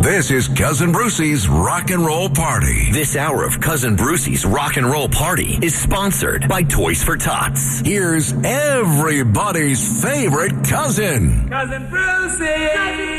This is Cousin Brucey's Rock and Roll Party. This hour of Cousin Brucey's Rock and Roll Party is sponsored by Toys for Tots. Here's everybody's favorite cousin. Cousin Brucey!